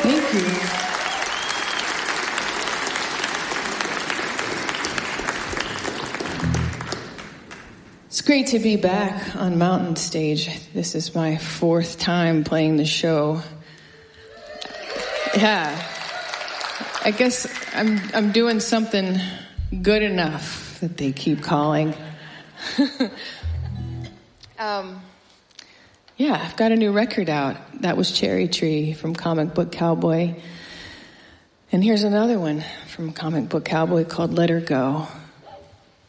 Thank you. It's great to be back on Mountain Stage. This is my 4th time playing the show. Yeah. I guess I'm doing something good enough that they keep calling. Yeah, I've got a new record out. That was Cherry Tree from Comic Book Cowboy. And here's another one from Comic Book Cowboy called Let Her Go.